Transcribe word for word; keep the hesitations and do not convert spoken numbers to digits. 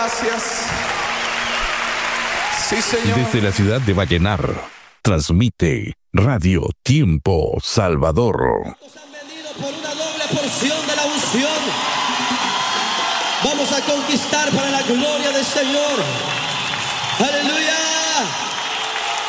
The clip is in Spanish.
gracias. Sí, Señor. Desde la ciudad de Vallenar, transmite Radio Tiempo Salvador. Han venido por una doble porción de la unción. Vamos a conquistar para la gloria del Señor. Aleluya.